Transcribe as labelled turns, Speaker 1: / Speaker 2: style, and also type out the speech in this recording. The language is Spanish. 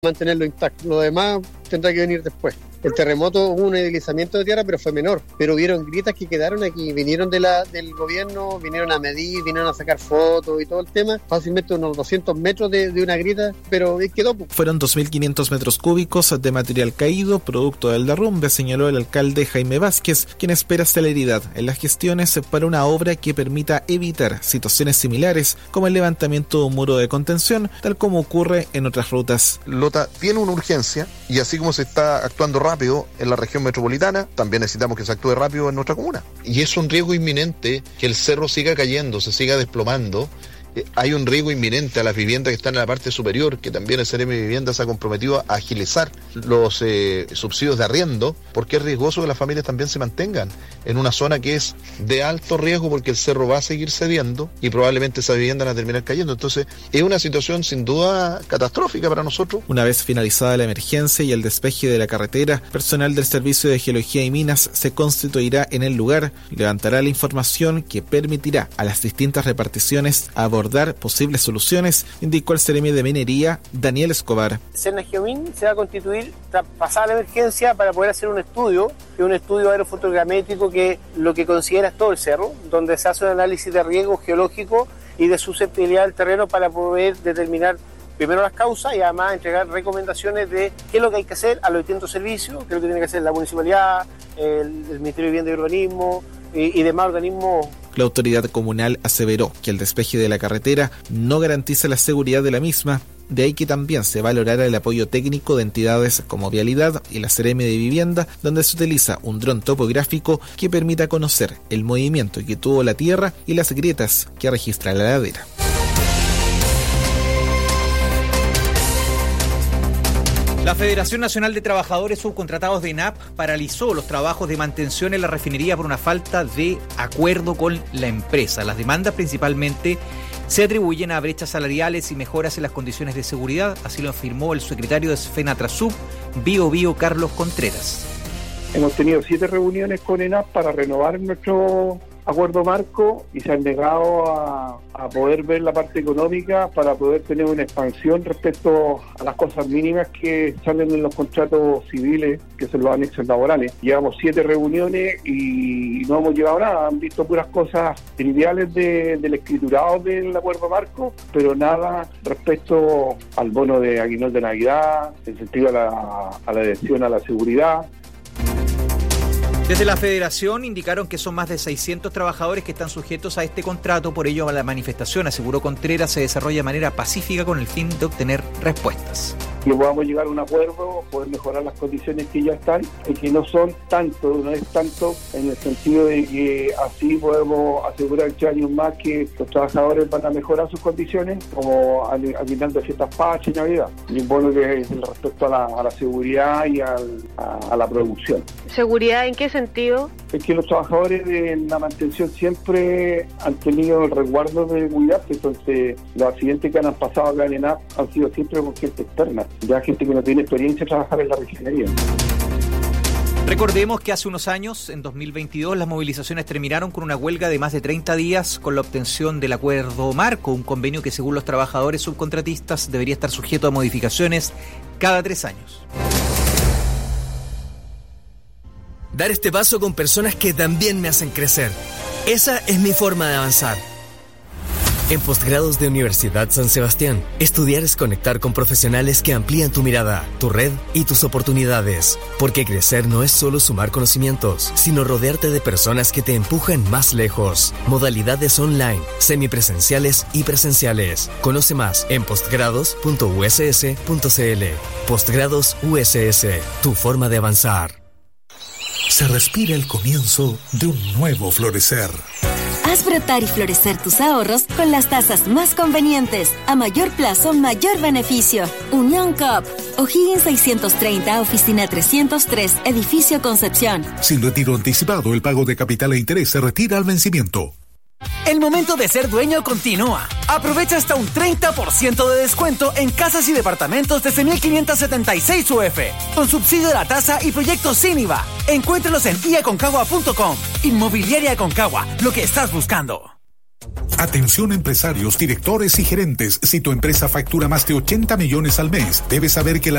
Speaker 1: mantenerlo intacto. Lo demás tendrá que venir después. El terremoto hubo un deslizamiento de tierra, pero fue menor. Pero hubieron grietas que quedaron aquí. Vinieron del gobierno, vinieron a medir, vinieron a sacar fotos y todo el tema. Fácilmente unos 200 metros de una grieta, pero quedó.
Speaker 2: Fueron 2.500 metros cúbicos de material caído, producto del derrumbe, señaló el alcalde Jaime Vázquez, quien espera celeridad en las gestiones para una obra que permita evitar situaciones similares, como el levantamiento de un muro de contención, tal como ocurre en otras rutas.
Speaker 3: Lota tiene una urgencia, y así como se está actuando rápido en la región metropolitana, también necesitamos que se actúe rápido en nuestra comuna. Y es un riesgo inminente que el cerro siga cayendo, se siga desplomando. Hay un riesgo inminente a las viviendas que están en la parte superior, que también el CRM de Vivienda se ha comprometido a agilizar los subsidios de arriendo, porque es riesgoso que las familias también se mantengan en una zona que es de alto riesgo, porque el cerro va a seguir cediendo y probablemente esas viviendas van a terminar cayendo. Entonces es una situación sin duda catastrófica para nosotros.
Speaker 2: Una vez finalizada la emergencia y el despeje de la carretera, personal del Servicio de Geología y Minas se constituirá en el lugar, levantará la información que permitirá a las distintas reparticiones abordar posibles soluciones, indicó el Seremi de Minería, Daniel Escobar.
Speaker 4: Cernageomin se va a constituir tras pasar la emergencia para poder hacer un estudio, que es un estudio aerofotogramétrico que lo que considera es todo el cerro, donde se hace un análisis de riesgo geológico y de susceptibilidad del terreno para poder determinar primero las causas y además entregar recomendaciones de qué es lo que hay que hacer a los distintos servicios, qué es lo que tiene que hacer la municipalidad, el Ministerio de Vivienda y Urbanismo y demás organismos.
Speaker 2: La autoridad comunal aseveró que el despeje de la carretera no garantiza la seguridad de la misma, de ahí que también se valorará el apoyo técnico de entidades como Vialidad y la CRM de Vivienda, donde se utiliza un dron topográfico que permita conocer el movimiento que tuvo la tierra y las grietas que registra la ladera.
Speaker 5: La Federación Nacional de Trabajadores Subcontratados de ENAP paralizó los trabajos de mantención en la refinería por una falta de acuerdo con la empresa. Las demandas principalmente se atribuyen a brechas salariales y mejoras en las condiciones de seguridad, así lo afirmó el secretario de FENATRASUB, Bio Carlos Contreras.
Speaker 6: Hemos tenido 7 reuniones con ENAP para renovar nuestro acuerdo marco y se han negado a poder ver la parte económica para poder tener una expansión respecto a las cosas mínimas que salen en los contratos civiles, que son los anexos laborales. Llevamos 7 reuniones y no hemos llevado nada, han visto puras cosas triviales del escriturado del acuerdo marco, pero nada respecto al bono de aguinaldo de Navidad, incentivo a la adhesión a la seguridad.
Speaker 5: Desde la Federación indicaron que son más de 600 trabajadores que están sujetos a este contrato, por ello la manifestación, aseguró Contreras, se desarrolla de manera pacífica con el fin de obtener respuestas.
Speaker 6: Que podamos llegar a un acuerdo, poder mejorar las condiciones que ya están y que no es tanto en el sentido de que así podemos asegurar 8 años más que los trabajadores van a mejorar sus condiciones, como al final de fiestas patrias y Navidad. Y un bono que es respecto a la seguridad y a la producción.
Speaker 7: ¿Seguridad en qué sentido?
Speaker 6: Es que los trabajadores de la mantención siempre han tenido el resguardo de cuidarse, entonces los accidentes que han pasado acá en ENAP han sido siempre con gente externa, ya gente que no tiene experiencia en trabajar en la refinería.
Speaker 5: Recordemos que hace unos años, en 2022, las movilizaciones terminaron con una huelga de más de 30 días con la obtención del acuerdo marco, un convenio que según los trabajadores subcontratistas debería estar sujeto a modificaciones cada 3 años.
Speaker 8: Dar este paso con personas que también me hacen crecer. Esa es mi forma de avanzar. En Postgrados de Universidad San Sebastián, estudiar es conectar con profesionales que amplían tu mirada, tu red y tus oportunidades. Porque crecer no es solo sumar conocimientos, sino rodearte de personas que te empujan más lejos. Modalidades online, semipresenciales y presenciales. Conoce más en postgrados.uss.cl. Postgrados USS, tu forma de avanzar.
Speaker 9: Se respira el comienzo de un nuevo florecer.
Speaker 10: Haz brotar y florecer tus ahorros con las tasas más convenientes. A mayor plazo, mayor beneficio. Unión Coop. O'Higgins 630, Oficina 303, Edificio Concepción.
Speaker 9: Sin retiro anticipado, el pago de capital e interés se retira al vencimiento.
Speaker 11: El momento de ser dueño continúa. Aprovecha hasta un 30% de descuento en casas y departamentos desde 1.576 UF, con subsidio de la tasa y proyectos sin IVA. Encuéntralos en iaconcagua.com. Inmobiliaria Aconcagua, lo que estás buscando.
Speaker 9: Atención empresarios, directores y gerentes. Si tu empresa factura más de 80 millones al mes, debes saber que la